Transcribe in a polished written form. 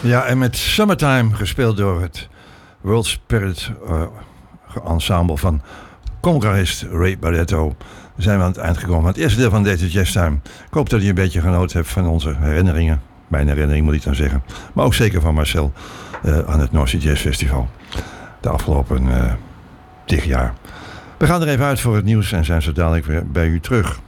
Ja, en met Summertime, gespeeld door het World Spirit ensemble van congarist Ray Barretto, zijn we aan het eind gekomen van het eerste deel van deze Jazztime. Ik hoop dat je een beetje genoten hebt van onze herinneringen. Mijn herinnering moet ik dan zeggen. Maar ook zeker van Marcel aan het North Sea Jazz Festival. De afgelopen 10 jaar. We gaan er even uit voor het nieuws en zijn zo dadelijk weer bij u terug.